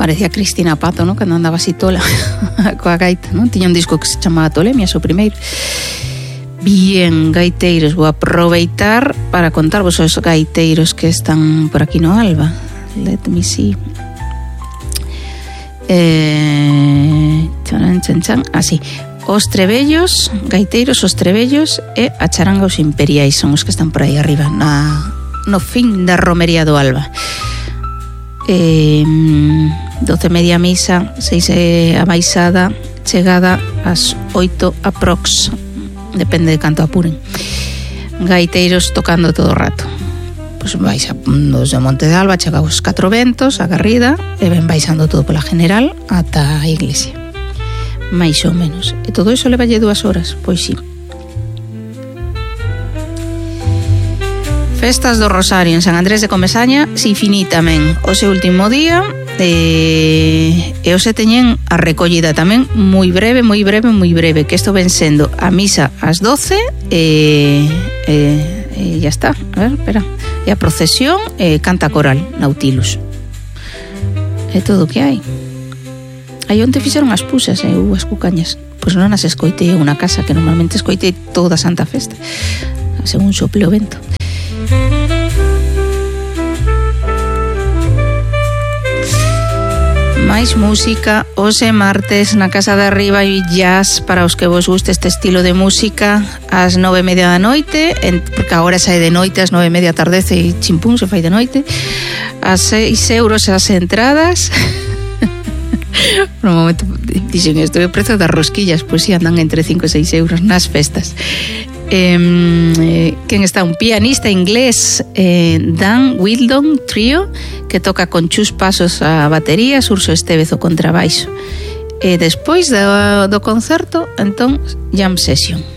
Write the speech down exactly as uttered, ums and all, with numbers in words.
parecía Cristina Pato, ¿no? Cando andaba así tola coa gaita, ¿no? Tiña un disco que se chamaba Tolemias, o primeiro. Bien, gaiteiros, vou aproveitar para contarvos os gaiteiros que están por aquí no Alba. Let me see. Eh, chan, chan, chan. Así, os trebellos, gaiteiros, os trebellos e a charanga os imperiais son os que están por aí arriba, na, no fin da romería do Alba. Eh, doce media misa, seis a baixada, chegada ás oito aprox, depende de canto apuren. Gaiteiros tocando todo o rato. Pois baixa dos de Monte de Alba, chega aos Catro Ventos, a Garrida, e ven baixando todo pola General ata a iglesia, máis ou menos. E todo iso levalle dúas horas, pois sí. Festas do Rosario en San Andrés de Comesaña, Sifini tamén, o seu último día, e, e o se teñen a recollida tamén moi breve, moi breve, moi breve, que isto ven sendo a misa ás doce e, e, e ya está, a ver, espera, e a procesión e canta coral, Nautilus. É todo o que hai. Aí onde fixeron as pusas e uh, as cucañas, pois non as escoitei en unha casa que normalmente escoitei toda a Santa Festa, según sople o vento. Máis música, hoxe martes na Casa de Arriba e jazz para os que vos guste este estilo de música ás nove e media da noite, en, porque agora sae de noite, ás nove e media tardece e chimpún se fai de noite, a seis euros as entradas. Por un momento dixen isto, o prezo das rosquillas, pois si andan entre cinco e seis euros nas festas. Eh, quen está? Un pianista inglés, eh, Dan Wildon Trio, que toca con Chus Pasos a batería, Surso Estevez o contrabaixo. E despois do, do concerto, entón, jam session.